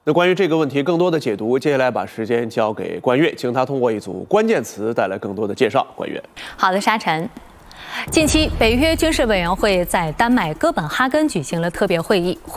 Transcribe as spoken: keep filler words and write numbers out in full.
那关于这个问题更多的解读，接下来把时间交给关悦，请他通过一组关键词带来更多的介绍。关悦， 好的，沙尘。近期，北约军事委员会在丹麦哥本哈根举行了特别会议。